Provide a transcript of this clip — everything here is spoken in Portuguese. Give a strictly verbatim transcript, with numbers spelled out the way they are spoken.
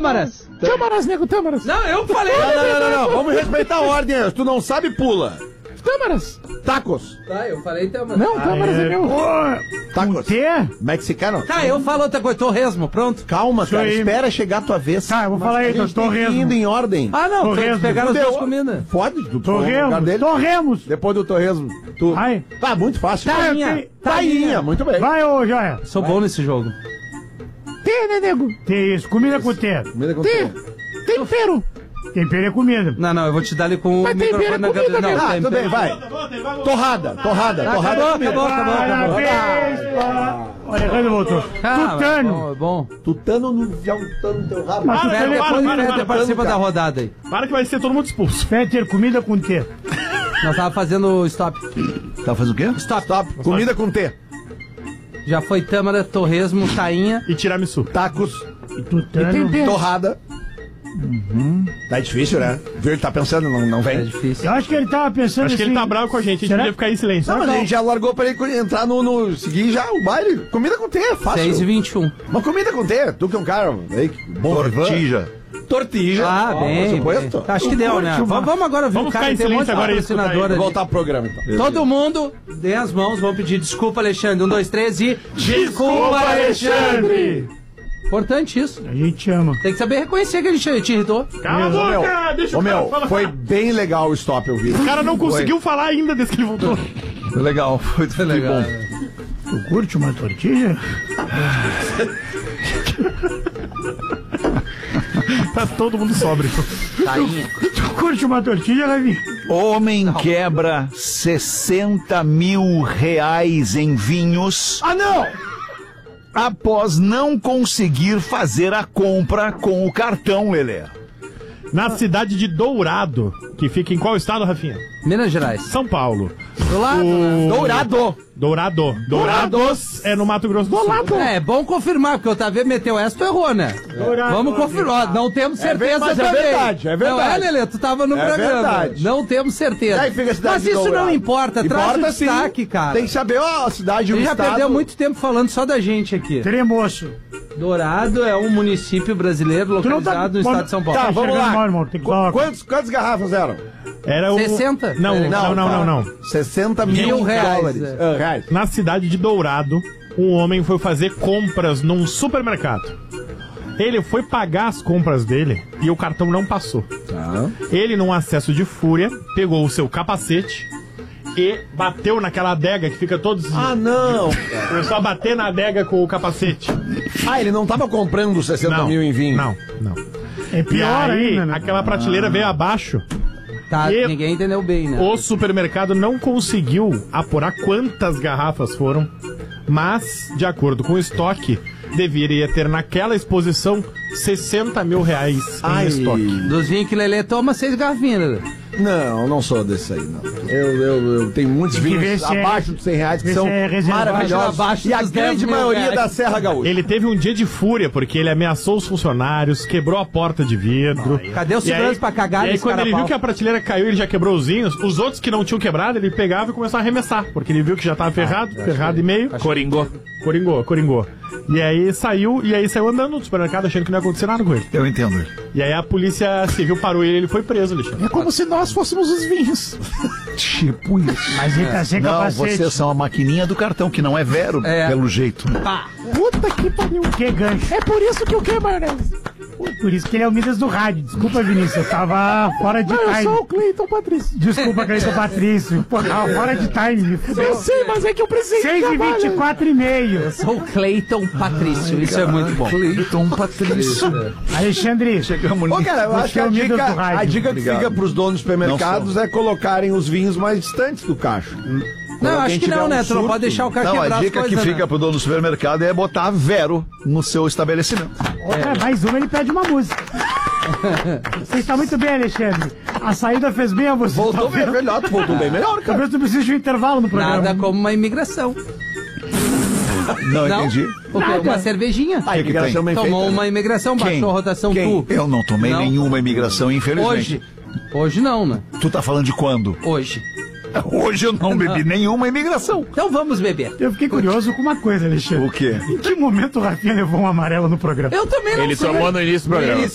Tâmaras. Tâmaras, nego, Tâmaras. Não, eu falei. Não, não, não, não, vamos respeitar a ordem. Se tu não sabe, pula. Tâmaras. Tacos. Tá, eu falei Tâmaras. Não, Tâmaras é meu. Tacos. O quê? Mexicano. Tá, eu falo outra coisa, torresmo, pronto. Calma, cara, aí. espera chegar a tua vez. Tá, eu vou falar aí, a gente tem que ir torresmo. indo em ordem. Ah, não, Torresmo. pegaram as Tu duas deu- comidas. Pode, tu tu no lugar Torremos, dele. torremos. Depois do torresmo. Tu... Vai. Tá, muito fácil. Tainha. Tainha. Tainha, muito bem. Vai, ô, Joia. Sou bom nesse jogo. T, né, nego? T, isso, comida com T. Comida com T. T. Tempero. Tempero é comida. Não, não, eu vou te dar ali com o Mas tempero microfone na é comida, cabeça. né? Não, Ah, tudo bem, tempero. vai. Torrada, torrada, Ah, torrada. acabou, é comida. acabou, acabou, acabou. Parabéns, pá. O Alejandro voltou. Ah, Tutano. bom, bom. Tutano no tutano no teu rabo. Mas Para, tutano é para, Depois para, o Feder para, participa para, da cara. rodada aí. Para que vai ser todo mundo expulso. Fetter, comida com T. Nós tava fazendo stop. Tá fazendo o quê? Stop, stop. Comida com T. Já foi tâmara, torresmo, tainha. E tiramisu. Tacos, E tutano. torrada. Tá difícil, né? Viu? Ele tá pensando, não, não É vem. difícil. Eu acho que ele tava pensando Acho que assim... ele tá bravo com a gente, a gente Será? podia ficar em silêncio. Não, mas a gente já largou pra ele entrar no, no seguir já o baile. Comida com T, é fácil. seis e vinte e um. Uma comida com T, tu que é um cara aí, bom Tortija. Tortija. Ah, Ó, bem, por supuesto. bem. Acho que deu, né? Curte uma- Vamos, vamos agora ver Vamos o cara. ficar em Tem um monte de silêncio agora e escutar patrocinador ele. ali. Vou voltar pro programa, então. Todo mundo, dê as mãos, vamos pedir desculpa, Alexandre. Um, dois, três e... Desculpa, Alexandre! Importante isso. A gente ama. Tem que saber reconhecer que a gente te irritou. Cala a Ô, boca! meu, Deixa ô, o cara meu, falar. foi bem legal o stop, eu vi. O cara não conseguiu falar ainda desde que ele voltou. Foi legal, foi, foi legal. bom. Tu curte uma tortilha? Tá todo mundo sóbrio. Tainha. Tu curte uma tortilha, Levi? Homem quebra sessenta mil reais em vinhos Ah, não! após não conseguir fazer a compra com o cartão, Lelê. Na cidade de Dourado, que fica em qual estado, Rafinha? Minas Gerais. São Paulo. Do lado, O- né? Dourado! Dourado. Dourados é no Mato Grosso do Sul. É, é bom confirmar, porque o Otávio meteu essa, tu errou, né? Dourado. Vamos confirmar. Não temos certeza mas é também. verdade, é verdade. Não é, Lelê? Tu tava no É programa. verdade. Não temos certeza. E aí fica a cidade Mas de isso Dourado. não importa. Traz Importa o destaque, sim. cara. Tem que saber, ó, a cidade, A o gente já estado. perdeu muito tempo falando só da gente aqui. Tremoço. Dourado é um município brasileiro Tu não tá- localizado no estado de São Paulo. Tá, Tá vamos enxergando lá. mal, irmão, tem que Qu- falar. Quantos, quantas garrafas eram? Era o... sessenta? Não, É. não, não, tá. não, não. sessenta mil, Mil reais, dólares. é. Ah, reais. Na cidade de Dourado, um homem foi fazer compras num supermercado. Ele foi pagar as compras dele e o cartão não passou. Tá. Ele, num acesso de fúria, pegou o seu capacete e bateu naquela adega que fica todos... Ah, não! Começou a bater na adega com o capacete. Ah, ele não tava comprando sessenta mil em vinho. Não, não. É E pior aí, ainda, né? aquela prateleira veio abaixo. Tá, E- ninguém entendeu bem, né? O supermercado não conseguiu apurar quantas garrafas foram, mas, de acordo com o estoque, deveria ter naquela exposição sessenta mil reais Ai. em estoque. Dos vinhos que Lelê toma, seis garrafinhas, Lelê. Não, não sou desse aí, não. Eu, eu, eu tenho muitos Tem que ver vinhos se é- abaixo dos cem reais que ver são se é reservado. maravilhosos. Abaixo E a dos dez grande mil maioria reais. da Serra Gaúcha. Ele teve um dia de fúria porque ele ameaçou os funcionários, quebrou a porta de vidro. Cadê o E segurança aí- pra cagar E aí, nesse quando ele carapau? viu que a prateleira caiu, ele já quebrou os vinhos. Os outros que não tinham quebrado, ele pegava e começou a arremessar, porque ele viu que já tava ferrado, ferrado e meio. Coringou. Coringou, coringou. E aí saiu, e aí saiu andando no supermercado achando que não ia acontecer nada com ele. Eu entendo ele. E aí a polícia civil parou ele e ele foi preso, Alexandre. É como se nós fôssemos os vinhos. Tipo isso. Mas ele tá sem Não, capacete. vocês são a maquininha do cartão, que não é Vero, É. pelo jeito. Puta que pariu. Que gancho. É por isso que o que, maionese? Por isso que ele é o Midas do rádio. Desculpa, Vinícius. Eu tava fora de time. Eu sou o Cleiton Patrício. Desculpa, Cleiton Patrício. Pô, tava fora de time. Eu sei, mas é que eu precisei. seis e vinte e quatro e meio. Sou o Cleiton Patrício, isso é muito bom. Cleiton Patrício. Alexandre. Chegamos Ô, cara, eu Você acho que é a o Midas dica, do rádio. a dica que Obrigado. fica pros donos dos supermercados Não é colocarem os vinhos mais distantes do cacho. Não, Quando acho alguém que não, tiver um né? Tu não surto- pode deixar o cara Não, quebrar a as dica que coisas, fica né? pro dono do supermercado é botar Vero no seu estabelecimento. É, mais uma, ele pede uma música. Você está muito bem, Alexandre. A saída fez bem a você. Voltou bem Talvez- melhor, tu voltou bem melhor, cara. Talvez tu precise de um intervalo no programa. Nada como uma imigração. Não, Não? entendi. O quê? Uma cervejinha. A imigração bem Tomou feita. uma imigração, Quem? baixou a rotação Quem? tu. Eu não tomei Não. nenhuma imigração, infelizmente. Hoje. Hoje não, né? Tu tá falando de quando? Hoje. Hoje eu não bebi nenhuma imigração. Então vamos beber. Eu fiquei curioso com uma coisa, Alexandre. O quê? Em que momento o Rafinha levou um amarelo no programa? Eu também não Ele sei. tomou no início do programa.